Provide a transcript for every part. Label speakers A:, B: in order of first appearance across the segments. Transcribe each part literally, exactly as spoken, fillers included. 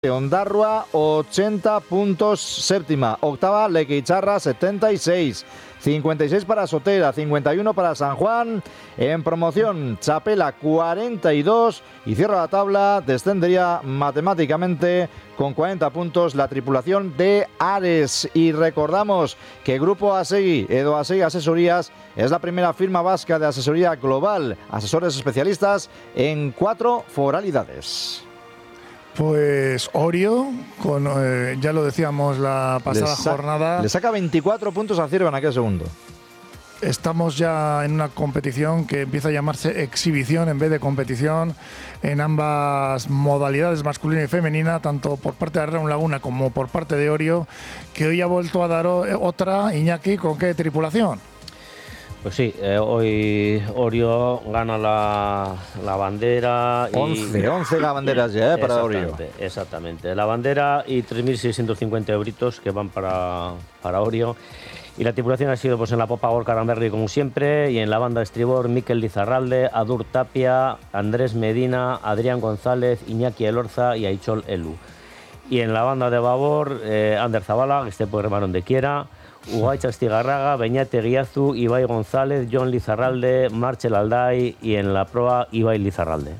A: Ondarrua ochenta puntos séptima, octava Lequeicharra setenta y seis, cincuenta y seis para Sotera, cincuenta y uno para San Juan, en promoción Chapela cuarenta y dos y cierra la tabla, descendería matemáticamente con cuarenta puntos la tripulación de Ares. Y recordamos que Grupo Asegui, Edo Asegui Asesorías, es la primera firma vasca de asesoría global, asesores especialistas en cuatro foralidades.
B: Pues Orio, con, eh, ya lo decíamos la pasada
A: le sa-
B: jornada.
A: Le saca veinticuatro puntos a Cierva en aquel segundo.
B: Estamos ya en una competición que empieza a llamarse exhibición en vez de competición en ambas modalidades, masculina y femenina, tanto por parte de Arraun Laguna como por parte de Orio, que hoy ha vuelto a dar otra. Iñaki, ¿con qué tripulación?
C: Pues sí, eh, hoy Orio gana la, la bandera.
A: once, once banderas ya, ¿eh? Para Orio.
C: Exactamente, exactamente. La bandera y tres mil seiscientos cincuenta euritos que van para, para Orio. Y la tripulación ha sido pues en la popa Gorka Aranberri como siempre, y en la banda estribor Mikel Lizarralde, Adur Tapia, Andrés Medina, Adrián González, Iñaki Elorza y Aichol Elu. Y en la banda de babor, eh, Ander Zabala, que este puede remar donde quiera, Ugaitz Astigarraga, Beñate Guiazu, Ibai González, John Lizarralde, Marchel Alday y en la proa Ibai Lizarralde.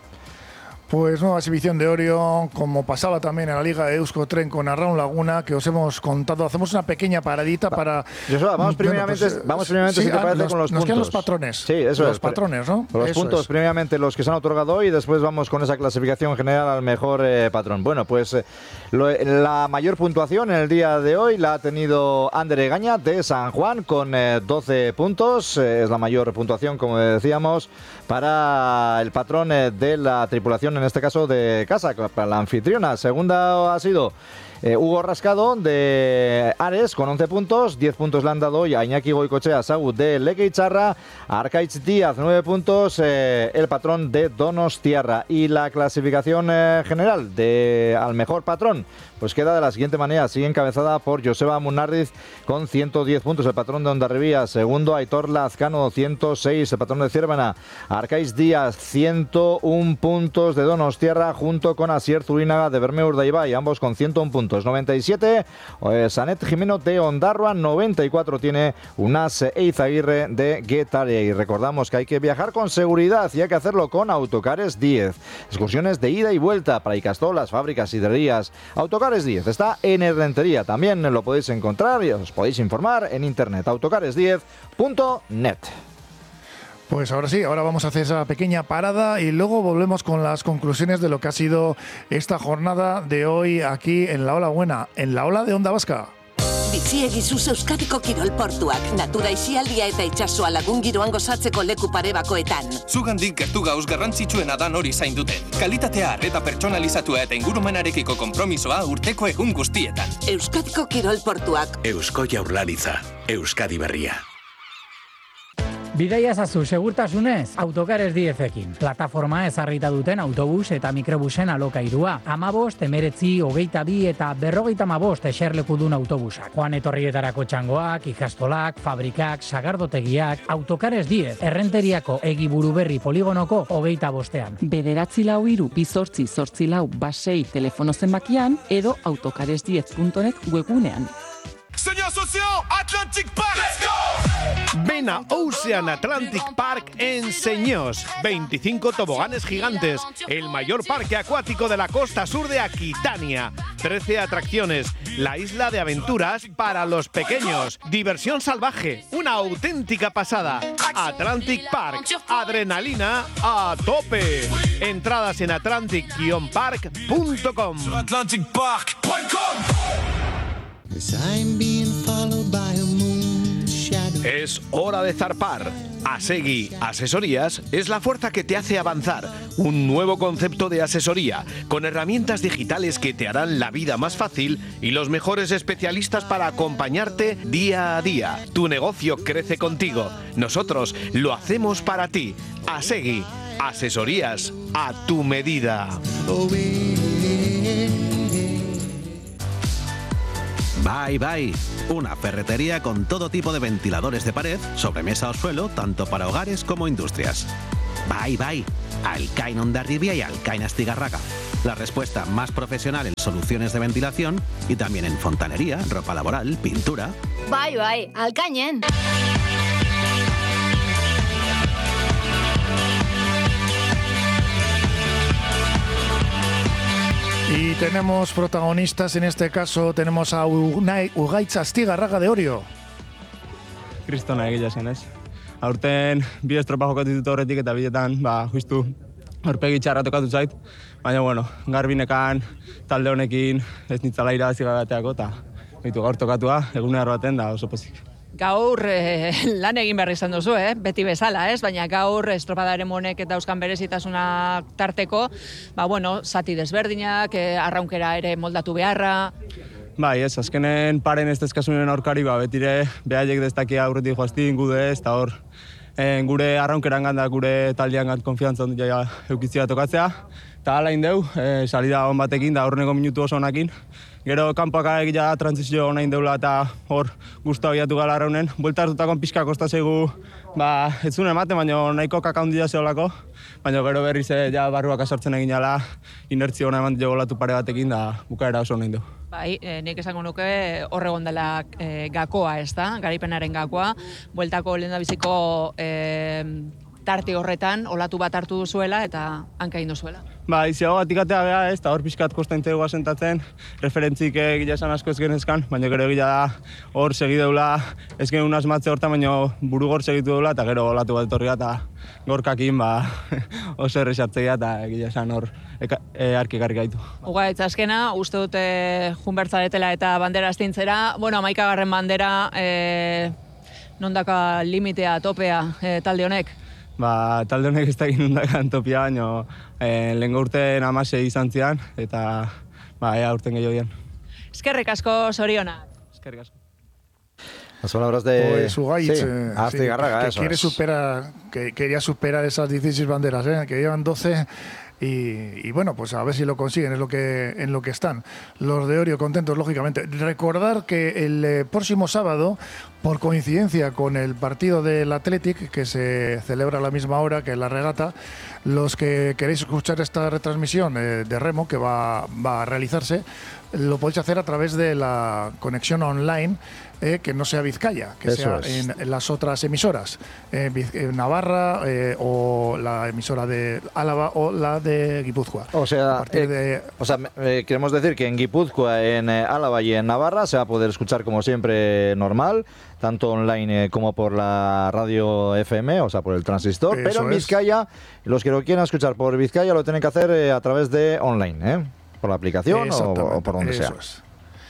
B: Pues nueva exhibición de Orio, como pasaba también en la Liga Euskotren con Arraun Laguna, que os hemos contado. Hacemos una pequeña paradita para...
A: Joseba, vamos primeramente,
B: bueno, pues,
A: vamos primeramente
B: sí,
A: si te
B: ah,
A: parece,
B: los,
A: con los
B: nos
A: puntos.
B: quedan los patrones.
A: Sí, eso
B: los
A: es.
B: patrones, ¿no?
A: Los
B: eso
A: puntos,
B: es.
A: primeramente los que se han otorgado hoy, y después vamos con esa clasificación general al mejor eh, patrón. Bueno, pues eh, lo, la mayor puntuación en el día de hoy la ha tenido Ander Egaña de San Juan con eh, doce puntos. Eh, es la mayor puntuación, como decíamos, para el patrón eh, de la tripulación, en este caso de casa, para la anfitriona. Segunda ha sido Eh, Hugo Rascado de Ares con once puntos, diez puntos le han dado hoy a Iñaki Goicochea Sagu de Lequeicharra, a Arkaitz Díaz nueve puntos, eh, el patrón de Donostiarra. Y la clasificación eh, general de al mejor patrón pues queda de la siguiente manera, sigue encabezada por Joseba Munarriz con ciento diez puntos, el patrón de Hondarribía. Segundo, Aitor Lazcano, ciento seis, el patrón de Ciervana. Arkaitz Díaz, ciento uno puntos de Donostiarra, junto con Asier Zurinaga de Bermeur de Ibai, ambos con ciento uno puntos. noventa y siete, eh, Sanet Jimeno de Ondarroa, noventa y cuatro tiene Unas Eizaguirre de Guetaria. Y recordamos que hay que viajar con seguridad y hay que hacerlo con Autocares diez. Excursiones de ida y vuelta para Icastolas, fábricas, sidrerías. Autocares diez está en Errentería. También lo podéis encontrar y os podéis informar en internet, autocares diez punto net.
B: Pues ahora sí, ahora vamos a hacer esa pequeña parada y luego volvemos con las conclusiones de lo que ha sido esta jornada de hoy aquí en La Ola Buena, en La Ola de Onda Vasca.
D: Bizi egizuz Euskadiko kirol portuak, natura isialdia eta itsasoa lagun giroan gozatzeko leku pare bakoetan.
E: Zugandik gertu gauz garrantzitsuena da nori zain duten. Kalitatea arreta pertsonalizatua eta ingurumenarekiko konpromisoa urteko egun guztietan.
D: Euskadiko kirol portuak.
F: Eusko Jaurlaritza, Euskadi berria.
G: Bidaia zazu segurtasunez, Autocares diezekin. Plataforma ezarrita duten autobus eta mikrobusen alokairua. Amabost, emeretzi, hogeita bi eta berrogeita amabost eserlekudun autobusak. Joan etorrietarako txangoak, ikastolak, fabrikak, sagardotegiak. Autocares diez, Errenteriako Egiburu Berri poligonoko hogeita bostean.
H: Bederatzi lau hiru bizortzi zortzi lau basei telefono zenbakian edo autocares diez punto net webgunean.
I: Señor socio, Atlantic Park. Let's go. Ven a Ocean Atlantic Park en Señós. veinticinco toboganes gigantes, el mayor parque acuático de la costa sur de Aquitania. trece atracciones, la isla de aventuras para los pequeños. Diversión salvaje, una auténtica pasada. Atlantic Park, adrenalina a tope. Entradas en atlantic park punto com.
E: atlantic park punto com.
I: Es hora de zarpar. Asegui Asesorías es la fuerza que te hace avanzar. Un nuevo concepto de asesoría, con herramientas digitales que te harán la vida más fácil y los mejores especialistas para acompañarte día a día. Tu negocio crece contigo. Nosotros lo hacemos para ti. Asegui Asesorías a tu medida.
F: Bye Bye, una ferretería con todo tipo de ventiladores de pared, sobremesa o suelo, tanto para hogares como industrias. Bye Bye, Alcain Hondarribia y Alcain Astigarraga. La respuesta más profesional en soluciones de ventilación y también en fontanería, ropa laboral, pintura.
J: Bai, bai, alkainen.
B: Y tenemos protagonistas, en este caso tenemos a Unai Ugaitz Astigarraga de Orio.
K: Kristona egia zen, ez? Aurten bi estropa jokatu ditut horretik eta biletan, ba, justu aurpegi txarra tokatu zait. Baina, bueno, garbinekan, talde honekin, ez nitzala irabazi gabeateako, eta bitu gaur tokatua, egunear baten da oso pozik.
L: Gaur eh, lan egin behar izan duzu, eh? Beti bezala, ez? Baina gaur estropadaren honek eta euskan berezitasunak tarteko, ba, bueno, zati desberdinak, eh, arraunkera ere moldatu beharra.
K: Bai, ez, azkenen paren ez dezkasunen aurkari, ba, betire behaiek deztakia aurretik joaztin, gude ez, eta hor, eh, gure arraunkeran ganda, gure taldean gant konfiantzan ja eukitzia tokatzea, eta ala indeu, eh, salida on batekin, da horreneko minutu oso honakin. Gero kanpoak egia transizio hona indeula eta hor guztu abiatu gala arraunen. Buelta hartutakon pixka kosta zaigu, ba, ez zuen ematen, baina nahiko kakaundia zeolako. Baina gero berriz ja barruak asartzen egin jala, inertzio hona eman jogolatu pare batekin, da bukaera oso hona indeu.
L: Bai, eh, nik esango nuke horregon dela eh, gakoa, ez da, garipenaren gakoa. Bueltako lehendabiziko eh, tarte horretan, olatu bat hartu duzuela eta hanka egin duzuela.
K: Ba, iziago atikatea beha ez, eta hor pixkat kostaintzegua sentatzen, referentzik egila esan asko ez genezkan, baina gero egila da hor segideula, ez genuen asmatze hortan, baina buru gor segitu deula, eta gero olatu bat etorria, eta gorkakin ba, oso errexartzea, eta egila esan hor e, arki garri gaitu.
L: Uga, ez azkena, uste dute junbertzaretela eta bandera astintzera, bueno, amaikagarren bandera, e, nondaka limitea, topea, e, talde honek?
K: Ba, talde honek ez da egin undakan topia, baina eh, lehen urten amasei izan zian, eta ba, ea urten gehiago dian.
L: Eskerrik asko, zorionak.
K: Eskerrik asko.
A: Las palabras de
B: Pues Ugaitz,
A: sí,
B: eh,
A: Astigarraga,
B: que, que
A: eso
B: quiere
A: es.
B: superar, que quería superar esas dieciséis banderas, ¿eh? Que llevan doce. Y, y bueno, pues a ver si lo consiguen, es lo que, en lo que están. Los de Orio contentos, lógicamente. Recordar que el eh, próximo sábado, por coincidencia con el partido del Athletic, que se celebra a la misma hora que la regata, los que queréis escuchar esta retransmisión eh, de remo, que va, va a realizarse, lo podéis hacer a través de la conexión online, eh, que no sea Vizcaya, que
A: Eso
B: sea
A: es.
B: en, en las otras emisoras, eh, Viz- en Navarra eh, o la emisora de Álava o la de Guipúzcoa.
A: O sea,
B: A partir
A: eh,
B: de-
A: o sea eh, queremos decir que en Guipúzcoa, en eh, Álava y en Navarra se va a poder escuchar como siempre normal, tanto online eh, como por la radio F M, o sea, por el transistor.
B: Eso
A: Pero en
B: es.
A: Vizcaya, los que lo quieran escuchar por Vizcaya lo tienen que hacer eh, a través de online, ¿eh? Por la aplicación o,
B: Exactamente,
A: o por donde
B: eso
A: sea.
B: es.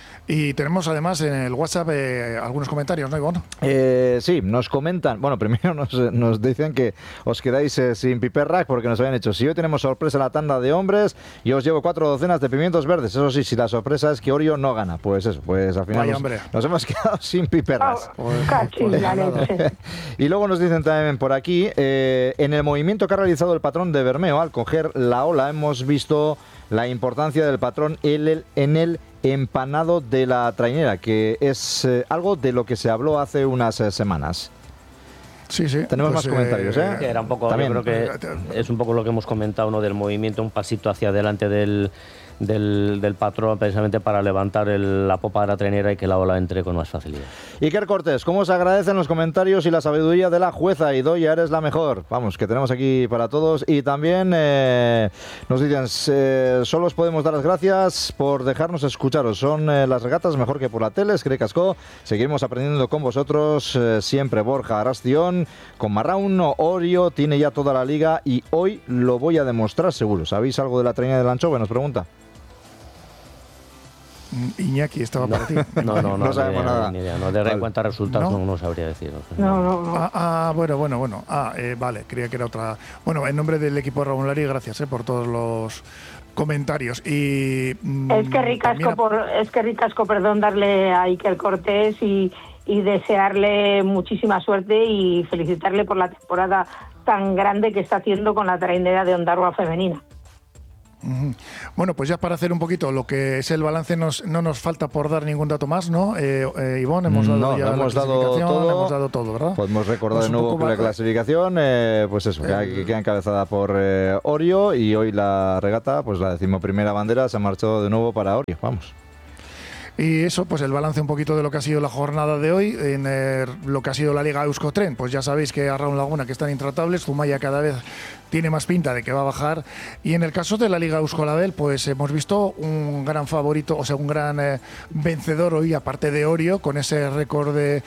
B: Y tenemos además en el WhatsApp eh, algunos comentarios, ¿no, Ivonne?
A: Eh, sí, nos comentan, bueno, primero nos, nos dicen que os quedáis eh, sin piperrack porque nos habían hecho, si hoy tenemos sorpresa en la tanda de hombres, yo os llevo cuatro docenas de pimientos verdes. Eso sí, si la sorpresa es que Orio no gana, pues eso, pues al final
B: Vaya,
A: nos,
B: hombre.
A: nos hemos quedado sin piperras.
M: Cachín, la leche.
A: Y luego nos dicen también por aquí, eh, en el movimiento que ha realizado el patrón de Bermeo al coger la ola, hemos visto la importancia del patrón en el, en el empanado de la trainera, que es eh, algo de lo que se habló hace unas eh, semanas.
B: Sí, sí.
A: Tenemos
B: pues,
A: más comentarios, ¿eh?
C: Sí, era un poco,
A: También.
C: yo creo que es un poco lo que hemos comentado, ¿no? Del movimiento, un pasito hacia adelante del, del, del patrón, precisamente para levantar el- la popa de la trainera y que la ola entre con más facilidad.
A: Iker Cortés, ¿cómo os agradecen los comentarios y la sabiduría de la jueza? Idoia, eres la mejor. Vamos, que tenemos aquí para todos. Y también eh, nos dicen, eh, solo os podemos dar las gracias por dejarnos escucharos. Son eh, las regatas mejor que por la tele, Eskerrik asko. Seguiremos aprendiendo con vosotros. eh, siempre Borja Arastión, con Marraun, Orio, tiene ya toda la liga y hoy lo voy a demostrar seguro. ¿Sabéis algo de la trainera del Anchove? Nos pregunta.
B: Iñaki estaba
C: No,
B: para ti.
C: no, no, no,
A: No sabemos
C: ni idea,
A: nada.
C: ni idea. No, de
A: Vale.
C: en cuanto a resultados
B: ¿No?
C: no, no sabría decir.
M: No, no, no.
B: Ah, ah, bueno, bueno, bueno. Ah, eh, vale, creía que era otra. Bueno, en nombre del equipo de Ramón Lari, gracias eh, por todos los comentarios. Y mm,
M: Es que ricasco,
B: también a-
M: por, es que ricasco, perdón, darle a Iker Cortés y, y desearle muchísima suerte y felicitarle por la temporada tan grande que está haciendo con la trainera de Ondarroa femenina.
B: Uh-huh. Bueno, pues ya para hacer un poquito lo que es el balance, nos, no nos falta por dar ningún dato más, ¿no? Eh, eh, Ivonne, hemos dado
A: no,
B: ya
A: hemos
B: la
A: dado todo,
B: hemos dado todo, ¿verdad?
A: Podemos recordar
B: pues
A: de nuevo que la clasificación, eh, pues eso, eh, que queda encabezada por eh, Orio, y hoy la regata, pues la decimoprimera bandera se ha marchado de nuevo para Orio, vamos.
B: Y eso, pues el balance un poquito de lo que ha sido la jornada de hoy, en eh, lo que ha sido la Liga Euskotren. Pues ya sabéis que Arraun Laguna, que están intratables, Zumaya cada vez tiene más pinta de que va a bajar. Y en el caso de la Liga Euskolabel, pues hemos visto un gran favorito, o sea, un gran eh, vencedor hoy, aparte de Orio, con ese récord de,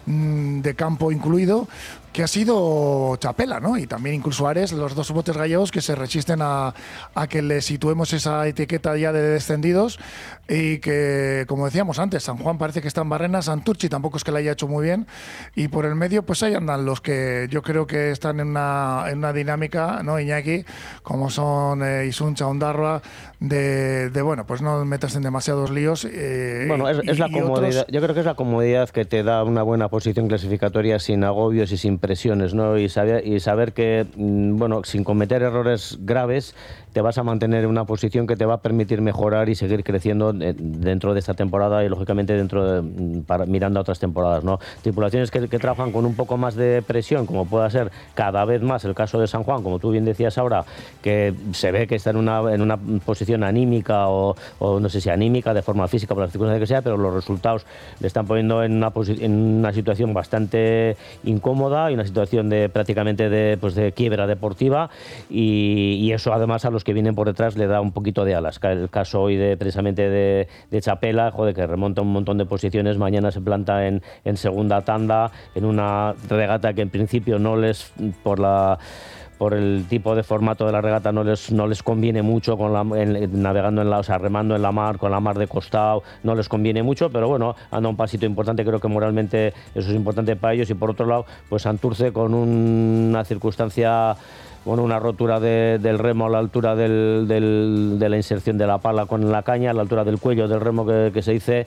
B: de campo incluido, que ha sido Chapela, ¿no? Y también incluso Ares, los dos botes gallegos que se resisten a, a que le situemos esa etiqueta ya de descendidos, y que, como decíamos antes, San Juan parece que está en barrena, Santurchi tampoco es que la haya hecho muy bien, y por el medio pues ahí andan los que yo creo que están en una, en una dinámica, ¿no, Iñaki? Como son eh, Isuncha, Ondarroa, de, de, bueno, pues no metas en demasiados líos. Eh,
C: bueno, es, es
B: y,
C: la comodidad, otros... yo creo que es la comodidad que te da una buena posición clasificatoria sin agobios y sin presiones, ¿no? Y saber, y saber que, bueno, sin cometer errores graves, te vas a mantener en una posición que te va a permitir mejorar y seguir creciendo dentro de esta temporada y, lógicamente, dentro de, para, mirando a otras temporadas, ¿no? Tripulaciones que, que trabajan con un poco más de presión, como pueda ser cada vez más el caso de San Juan, como tú bien decías ahora, que se ve que está en una, en una posición anímica o, o no sé si anímica, de forma física, por la circunstancia que sea, pero los resultados le están poniendo en una, en una situación bastante incómoda y una situación de prácticamente de, pues de quiebra deportiva, y, y eso además a los que vienen por detrás le da un poquito de alas. El caso hoy de precisamente de, de Chapela, joder, que remonta un montón de posiciones, mañana se planta en, en segunda tanda, en una regata que en principio no les, por la por el tipo de formato de la regata no les no les conviene mucho, con la, en, navegando en la, o sea, remando en la mar, con la mar de costado, no les conviene mucho, pero bueno, anda un pasito importante, creo que moralmente eso es importante para ellos. Y por otro lado, pues Santurce con un, una circunstancia, bueno, una rotura de, del remo a la altura del, del, de la inserción de la pala con la caña, a la altura del cuello del remo que, que se dice,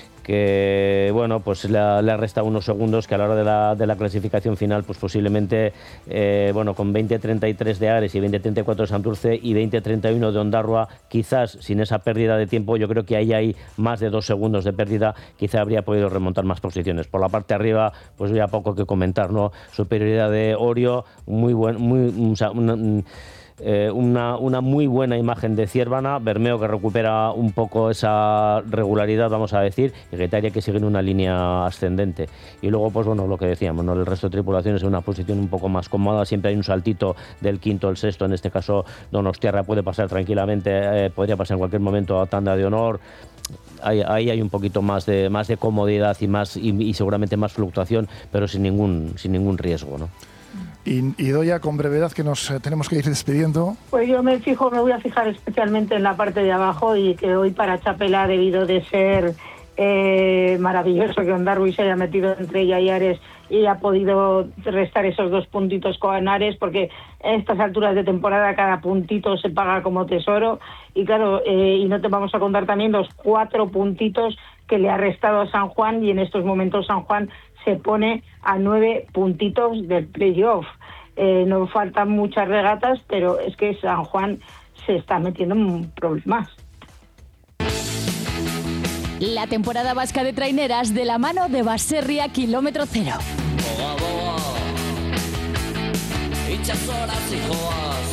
C: que bueno, pues le ha, le ha restado unos segundos que a la hora de la, de la clasificación final, pues posiblemente, eh, bueno, con veinte treinta y tres de Ares y veinte treinta y cuatro de Santurce y veinte treinta y uno de Ondarroa, quizás sin esa pérdida de tiempo, yo creo que ahí hay más de dos segundos de pérdida, quizá habría podido remontar más posiciones. Por la parte de arriba, pues ya poco que comentar, ¿no? Superioridad de Orio, muy buen, muy, o sea, una, Eh, una, una muy buena imagen de Ciervana, Bermeo que recupera un poco esa regularidad, vamos a decir, y Getaria que sigue en una línea ascendente. Y luego, pues bueno, lo que decíamos, ¿no? El resto de tripulaciones en una posición un poco más cómoda, siempre hay un saltito del quinto al sexto, en este caso Donostiarra puede pasar tranquilamente, eh, podría pasar en cualquier momento a tanda de honor. Ahí, ahí hay un poquito más de, más de comodidad y, más, y, y seguramente más fluctuación, pero sin ningún, sin ningún riesgo, ¿no?
B: Y, y Doya, con brevedad, que nos eh, tenemos que ir despidiendo.
M: Pues yo me fijo, me voy a fijar especialmente en la parte de abajo, y que hoy para Chapela ha debido de ser eh, maravilloso que Ondarroa se haya metido entre ella y Ares y ha podido restar esos dos puntitos con Ares, porque a estas alturas de temporada cada puntito se paga como tesoro. Y claro, eh, y no te vamos a contar también los cuatro puntitos que le ha restado a San Juan, y en estos momentos San Juan se pone a nueve puntitos del playoff. Eh, no faltan muchas regatas, pero es que San Juan se está metiendo en problemas.
J: La temporada vasca de traineras de la mano de Baserria Kilómetro Cero.
N: Boga, boga. Itxasora zijoaz.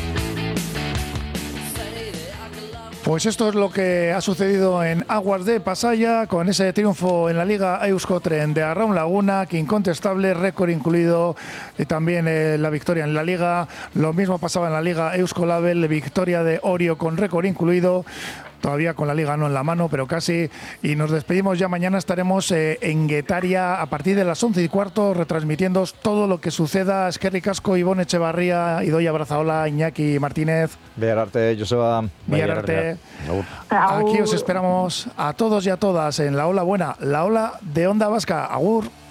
B: Pues esto es lo que ha sucedido en Aguas de Pasaya, con ese triunfo en la Liga Euskotren de Arraun Laguna, que incontestable, récord incluido, y también eh, la victoria en la Liga. Lo mismo pasaba en la Liga Euskolabel, victoria de Orio con récord incluido. Todavía con la Liga no en la mano, pero casi. Y nos despedimos ya. Mañana estaremos eh, en Getaria a partir de las once y cuarto, retransmitiendo todo lo que suceda. Eskerrik asko, Ivonne Echevarría, Idoia Brazaola, Iñaki Martínez.
A: Biararte, Joseba.
B: Biararte. Aquí os esperamos a todos y a todas en la Ola Buena, la Ola de Onda Vasca. Agur.